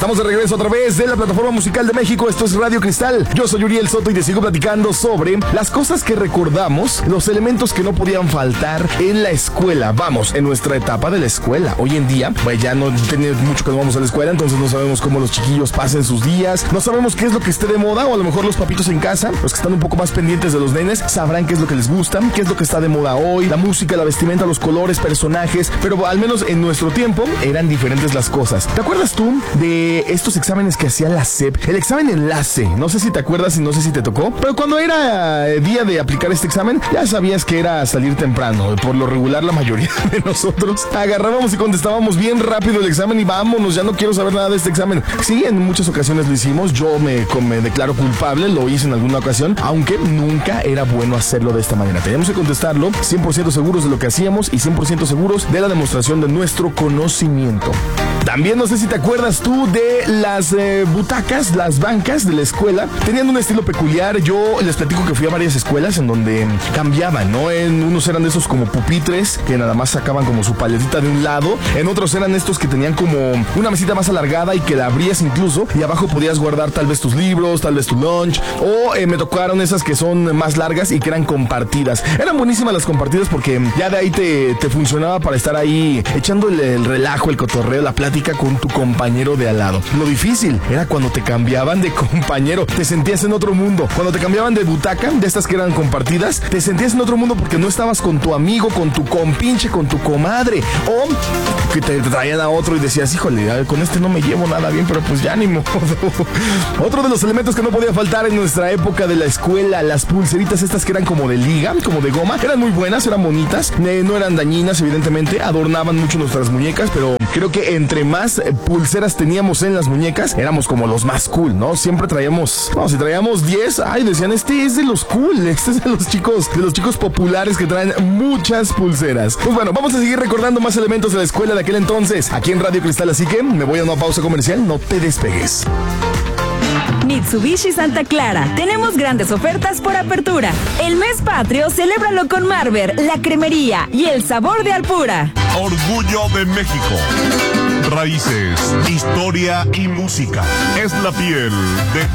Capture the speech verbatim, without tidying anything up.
Estamos de regreso a través de la plataforma musical de México. Esto es Radio Cristal. Yo soy Uriel Soto y te sigo platicando sobre las cosas que recordamos, los elementos que no podían faltar en la escuela. Vamos, en nuestra etapa de la escuela. Hoy en día, pues ya no tenemos mucho que no vamos a la escuela, entonces no sabemos cómo los chiquillos pasen sus días. No sabemos qué es lo que esté de moda, o a lo mejor los papitos en casa, los que están un poco más pendientes de los nenes, sabrán qué es lo que les gusta, qué es lo que está de moda hoy, la música, la vestimenta, los colores, personajes, pero al menos en nuestro tiempo eran diferentes las cosas. ¿Te acuerdas tú de estos exámenes que hacía la S E P? El examen enlace, no sé si te acuerdas y no sé si te tocó, pero cuando era día de aplicar este examen, ya sabías que era salir temprano. Por lo regular, la mayoría de nosotros agarrábamos y contestábamos bien rápido el examen y vámonos, ya no quiero saber nada de este examen. Sí, en muchas ocasiones lo hicimos, yo me, me declaro culpable, lo hice en alguna ocasión, aunque nunca era bueno hacerlo de esta manera. Teníamos que contestarlo cien por ciento seguros de lo que hacíamos y cien por ciento seguros de la demostración de nuestro conocimiento. También no sé si te acuerdas tú de las eh, butacas, las bancas de la escuela. Tenían un estilo peculiar. Yo les platico que fui a varias escuelas en donde cambiaban, ¿no? En unos eran de esos como pupitres que nada más sacaban como su paletita de un lado. En otros eran estos que tenían como una mesita más alargada y que la abrías incluso y abajo podías guardar tal vez tus libros, tal vez tu lunch. O eh, me tocaron esas que son más largas y que eran compartidas. Eran buenísimas las compartidas porque ya de ahí te, te funcionaba para estar ahí echando el, el relajo, el cotorreo, la plática con tu compañero de al lado. Lo difícil era cuando te cambiaban de compañero, te sentías en otro mundo. Cuando te cambiaban de butaca, de estas que eran compartidas, te sentías en otro mundo porque no estabas con tu amigo, con tu compinche, con tu comadre, o que te traían a otro y decías, híjole, con este no me llevo nada bien, pero pues ya ni modo. Otro de los elementos que no podía faltar en nuestra época de la escuela, las pulseritas estas que eran como de liga, como de goma, eran muy buenas, eran bonitas, eh, no eran dañinas evidentemente, adornaban mucho nuestras muñecas, pero creo que entre más pulseras teníamos en las muñecas, éramos como los más cool, ¿no? Siempre traíamos, no, si traíamos diez, ay, decían, este es de los cool, este es de los chicos, de los chicos populares que traen muchas pulseras. Pues bueno, vamos a seguir recordando más elementos de la escuela de aquel entonces, aquí en Radio Cristal, así que me voy a una pausa comercial, no te despegues. Mitsubishi Santa Clara. Tenemos grandes ofertas por apertura. El mes patrio, celébralo con Marver, La Cremería y el sabor de Alpura. Orgullo de México. Raíces, historia y música. Es la piel de